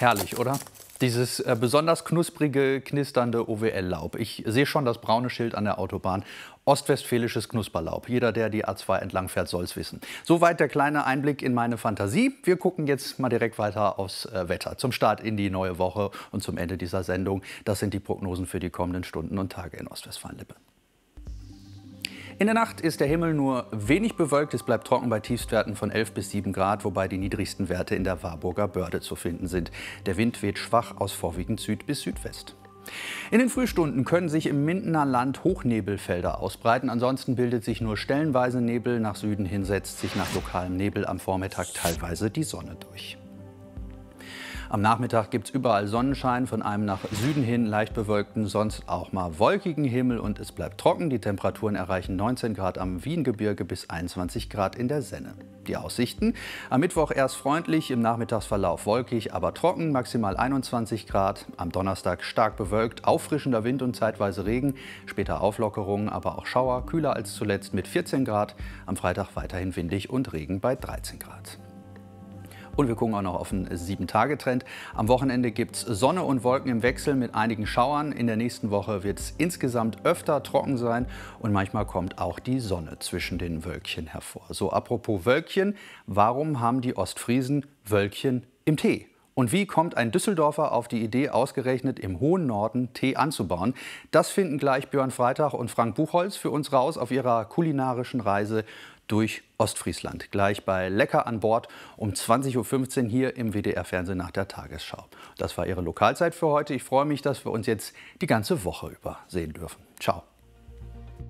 Herrlich, oder? Dieses besonders knusprige, knisternde OWL-Laub. Ich sehe schon das braune Schild an der Autobahn. Ostwestfälisches Knusperlaub. Jeder, der die A2 entlang fährt, soll es wissen. Soweit der kleine Einblick in meine Fantasie. Wir gucken jetzt mal direkt weiter aufs Wetter. Zum Start in die neue Woche und zum Ende dieser Sendung. Das sind die Prognosen für die kommenden Stunden und Tage in Ostwestfalen-Lippe. In der Nacht ist der Himmel nur wenig bewölkt. Es bleibt trocken bei Tiefstwerten von 11 bis 7 Grad, wobei die niedrigsten Werte in der Warburger Börde zu finden sind. Der Wind weht schwach aus vorwiegend Süd bis Südwest. In den Frühstunden können sich im Mindener Land Hochnebelfelder ausbreiten. Ansonsten bildet sich nur stellenweise Nebel. Nach Süden hin setzt sich nach lokalem Nebel am Vormittag teilweise die Sonne durch. Am Nachmittag gibt es überall Sonnenschein, von einem nach Süden hin leicht bewölkten, sonst auch mal wolkigen Himmel und es bleibt trocken. Die Temperaturen erreichen 19 Grad am Wiengebirge bis 21 Grad in der Senne. Die Aussichten: am Mittwoch erst freundlich, im Nachmittagsverlauf wolkig, aber trocken, maximal 21 Grad. Am Donnerstag stark bewölkt, auffrischender Wind und zeitweise Regen, später Auflockerungen, aber auch Schauer, kühler als zuletzt mit 14 Grad. Am Freitag weiterhin windig und Regen bei 13 Grad. Und wir gucken auch noch auf einen 7-Tage-Trend. Am Wochenende gibt es Sonne und Wolken im Wechsel mit einigen Schauern. In der nächsten Woche wird es insgesamt öfter trocken sein und manchmal kommt auch die Sonne zwischen den Wölkchen hervor. So, apropos Wölkchen, warum haben die Ostfriesen Wölkchen im Tee? Und wie kommt ein Düsseldorfer auf die Idee, ausgerechnet im hohen Norden Tee anzubauen? Das finden gleich Björn Freitag und Frank Buchholz für uns raus auf ihrer kulinarischen Reise durch Ostfriesland. Gleich bei Lecker an Bord um 20:15 Uhr hier im WDR-Fernsehen nach der Tagesschau. Das war Ihre Lokalzeit für heute. Ich freue mich, dass wir uns jetzt die ganze Woche über sehen dürfen. Ciao.